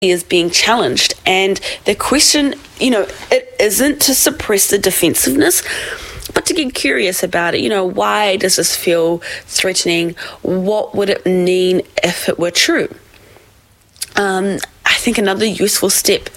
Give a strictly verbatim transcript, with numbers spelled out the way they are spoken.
is being challenged. And the question, you know, it isn't to suppress the defensiveness, but to get curious about it. You know, why does this feel threatening? What would it mean if it were true? Um, I think another useful step